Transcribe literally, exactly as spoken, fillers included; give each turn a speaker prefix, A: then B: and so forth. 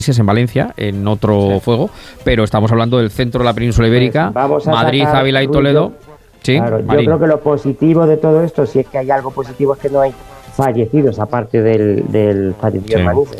A: en Valencia, en otro sí. fuego, pero estamos hablando del centro de la península ibérica, pues Madrid, Ávila y Toledo. Sí,
B: claro, yo creo que lo positivo de todo esto, si es que hay algo positivo, es que no hay fallecidos aparte del, del fallecido sí. Manises.